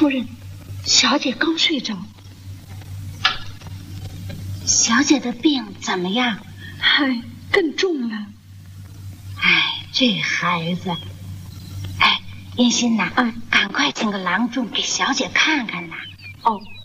夫人，小姐刚睡着。 小姐的病怎么样？ 哎，更重了。 哎，这孩子，哎，银心呐，赶快请个郎中给小姐看看呐。 哦。